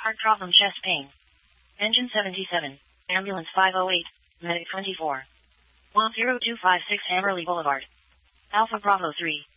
Heart problem, chest pain. Engine 77. Ambulance 508. Medic 24. 10256 Hammerley Boulevard. Alpha Bravo 3.